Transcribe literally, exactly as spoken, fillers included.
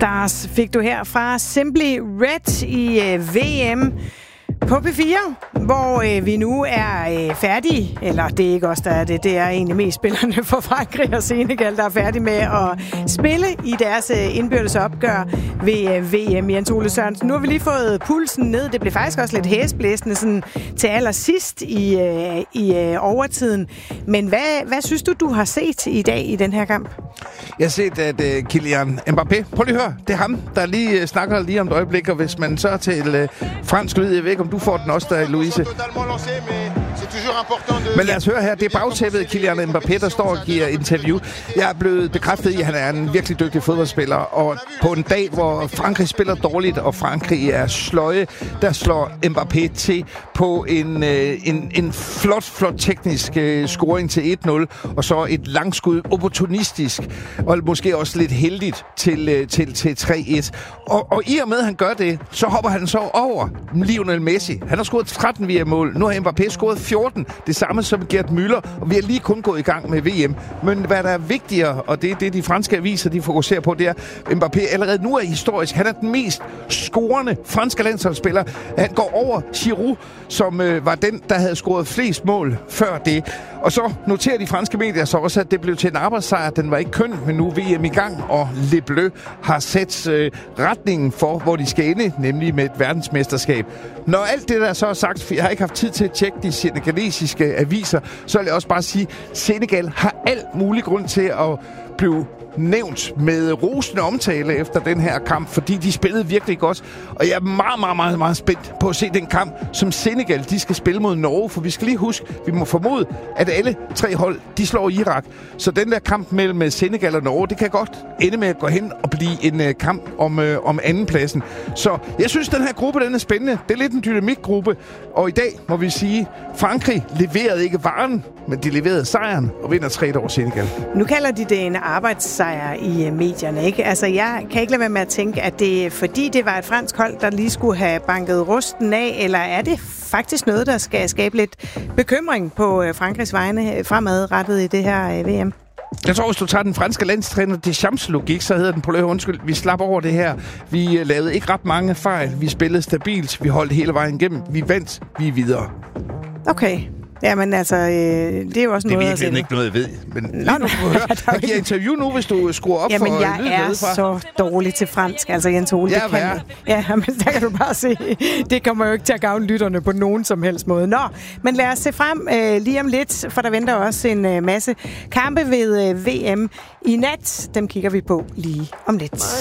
Stars fik du her fra Simply Red i øh, V M på P fire, hvor øh, vi nu er øh, færdige. Eller det er ikke os, der er det. Det er egentlig mest spillerne for Frankrig og Senegal, der er færdige med at spille i deres øh, indbyrdes opgør ved øh, V M. Jens Ole Sørensen, nu har vi lige fået pulsen ned. Det blev faktisk også lidt hæsblæsende sådan, til allersidst i, øh, i øh, overtiden. Men hvad, hvad synes du, du har set i dag i den her kamp? Jeg har set, at uh, Kylian Mbappé, prøv lige at høre, det er ham, der lige uh, snakker lige om et øjeblik, og hvis man så til uh, fransk lyd, jeg ved ikke, om du får den også der, Louise. Men lad os høre her, det er bagtæppet Kylian Mbappé, der står og giver interview. Jeg er blevet bekræftet i, at han er en virkelig dygtig fodboldspiller, og på en dag, hvor Frankrig spiller dårligt, og Frankrig er sløje, der slår Mbappé til på en, uh, en, en flot, flot teknisk uh, scoring til et nul, og så et langskud opportunistisk, og måske også lidt heldigt til, til, til tre et. Og, og i og med, at han gør det, så hopper han så over Lionel Messi. Han har scoret tretten via mål. Nu har Mbappé scoret fjorten. Det samme som Gerd Müller, og vi har lige kun gået i gang med V M. Men hvad der er vigtigere, og det er det, de franske aviser de fokuserer på, det er, Mbappé allerede nu er historisk. Han er den mest scorende franske landsholdsspiller. Han går over Giroud, som øh, var den, der havde scoret flest mål før det. Og så noterer de franske medier så også, at det blev til en arbejdssejr. Den var ikke køn, men nu er V M i gang, og Le Bleu har sat øh, retningen for, hvor de skal ende, nemlig med et verdensmesterskab. Når alt det der så er sagt, for jeg har ikke haft tid til at tjekke de senegalesiske aviser, så vil jeg også bare sige, at Senegal har alt mulig grund til at blive nævnt med rosende omtale efter den her kamp, fordi de spillede virkelig godt. Og jeg er meget, meget, meget, meget spændt på at se den kamp, som Senegal, de skal spille mod Norge. For vi skal lige huske, vi må formode, at alle tre hold, de slår Irak. Så den der kamp mellem Senegal og Norge, det kan godt ende med at gå hen og blive en uh, kamp om, uh, om andenpladsen. Så jeg synes, den her gruppe, den er spændende. Det er lidt en dynamikgruppe. Og i dag må vi sige, Frankrig leverede ikke varen, men de leverede sejren og vinder tre et over Senegal. Nu kalder de det en arbejdssejr i medierne, ikke? Altså, jeg kan ikke lade være med at tænke, at det er fordi, det var et fransk hold, der lige skulle have banket rusten af, eller er det faktisk noget, der skal skabe lidt bekymring på Frankrigs vegne fremadrettet i det her V M? Jeg tror, hvis du tager den franske landstræner Deschamps logik, så hedder den på løb, undskyld, vi slap over det her. Vi lavede ikke ret mange fejl. Vi spillede stabilt. Vi holdt hele vejen igennem. Vi vandt. Vi er videre. Okay. Jamen altså, øh, det er jo også det noget at se. Det er virkelig ikke noget, jeg ved. Men Nå, nu, jeg giver interview nu, hvis du skruer op Jamen, for jeg er så dårlig til fransk, altså Jens Ole. Ja, det kan, ja, men der kan du bare se, det kommer jo ikke til at gavne lytterne på nogen som helst måde. Nå, men lad os se frem øh, lige om lidt, for der venter også en øh, masse kampe ved øh, V M i nat. Dem kigger vi på lige om lidt.